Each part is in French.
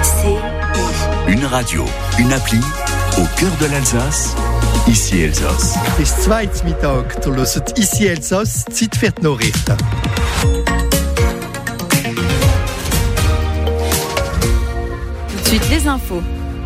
Une radio, une appli, au cœur de l'Alsace, ici Elsass. Es ist zweit Mittag, du hörst ici Elsass, Zeit für die Nachrichten. Tout de suite, les infos.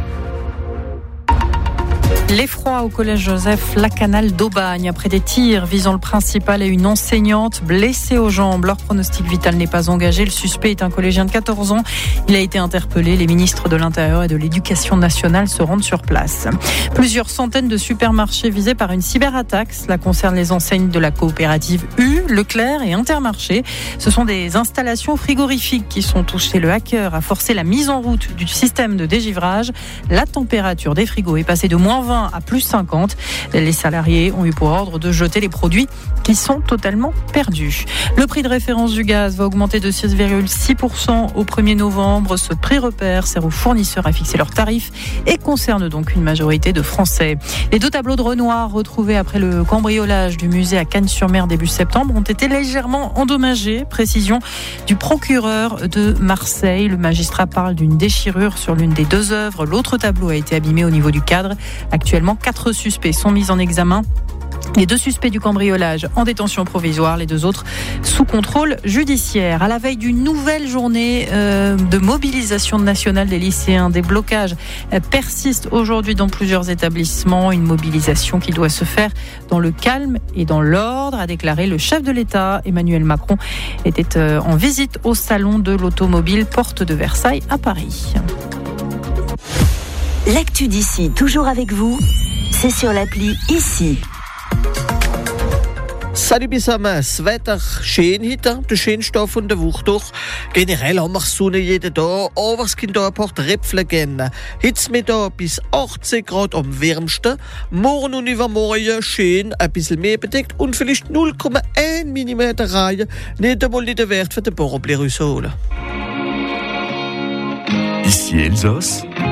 L'effroi au collège Joseph Lacanal d'Aubagne après des tirs visant le principal et une enseignante blessée aux jambes. Leur pronostic vital n'est pas engagé. Le suspect est un collégien de 14 ans. Il a été interpellé. Les ministres de l'Intérieur et de l'Éducation nationale se rendent sur place. Plusieurs centaines de supermarchés visés par une cyberattaque. Cela concerne les enseignes de la coopérative U, Leclerc et Intermarché. Ce sont des installations frigorifiques qui sont touchées. Le hacker a forcé la mise en route du système de dégivrage. La température des frigos est passée de moins 20 à plus 50. Les salariés ont eu pour ordre de jeter les produits qui sont totalement perdus. Le prix de référence du gaz va augmenter de 6,6% au 1er novembre. Ce prix repère sert aux fournisseurs à fixer leurs tarifs et concerne donc une majorité de Français. Les 2 tableaux de Renoir retrouvés après le cambriolage du musée à Cannes-sur-Mer début septembre ont été légèrement endommagés. Précision du procureur de Marseille. Le magistrat parle d'une déchirure sur l'une des 2 œuvres. L'autre tableau a été abîmé au niveau du cadre. Actuellement, 4 suspects sont mis en examen. Les 2 suspects du cambriolage en détention provisoire, les 2 autres sous contrôle judiciaire. À la veille d'une nouvelle journée de mobilisation nationale des lycéens, des blocages persistent aujourd'hui dans plusieurs établissements. Une mobilisation qui doit se faire dans le calme et dans l'ordre, a déclaré le chef de l'État. Emmanuel Macron était en visite au salon de l'automobile Porte de Versailles à Paris. L'actu d'ici, toujours avec vous, c'est sur l'appli ici. Salut zusammen, das Wetter schön heute, der schönste Tag von der Woche doch. Generell haben wir Sonne jeden Tag, aber es kann da ein paar Tröpfchen geben. Heute Mittag bis 18 Grad am wärmsten, morgen und übermorgen schön ein bisschen mehr bedeckt und vielleicht 0,1 mm Reihe, nicht einmal in der Wert für den Bohrobli rausholen. Ici Elsass.